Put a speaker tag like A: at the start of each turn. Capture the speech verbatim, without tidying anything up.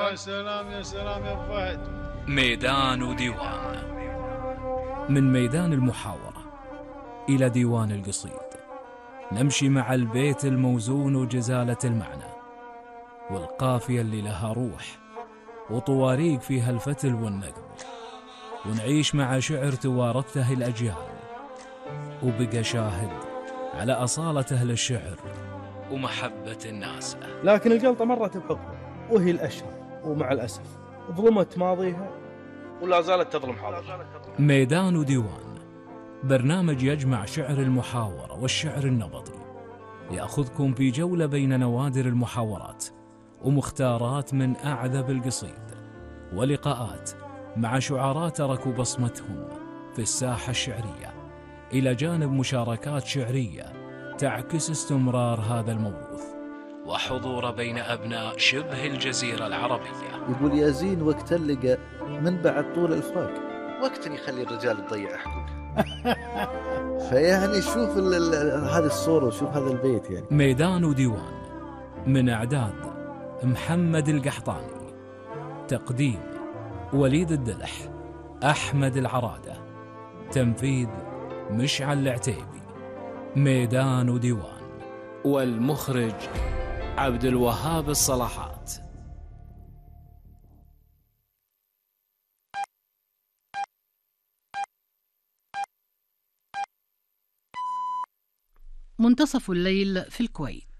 A: يا سلام يا سلام يا فهد.
B: ميدان وديوان. من ميدان المحاورة إلى ديوان القصيد، نمشي مع البيت الموزون وجزالة المعنى، والقافية اللي لها روح وطواريق فيها الفتل والنقب، ونعيش مع شعر توارثته الأجيال وبقى شاهد على أصالة أهل الشعر ومحبة الناس له.
C: لكن الجلطة مرت بحكمه وهي الأشهر، ومع الأسف ظلمت ماضيها ولا زالت تظلم حاضرها.
B: ميدان وديوان، برنامج يجمع شعر المحاورة والشعر النبطي، يأخذكم في جولة بين نوادر المحاورات ومختارات من أعذب القصيد، ولقاءات مع شعراء تركوا بصمتهم في الساحة الشعرية، إلى جانب مشاركات شعرية تعكس استمرار هذا الموروث وحضور بين أبناء شبه الجزيرة العربية.
D: يقول يا زين وقت اللقى من بعد طول الفراق، وقت يخلي الرجال تضيع حقوق. فيعني شوف هذه الصورة وشوف هذا البيت. يعني
B: ميدان وديوان، من إعداد محمد القحطاني، تقديم وليد الدلح، أحمد العرادة، تنفيذ مشعل العتيبي. ميدان وديوان، والمخرج عبد الوهاب الصلاحات.
E: منتصف الليل في الكويت.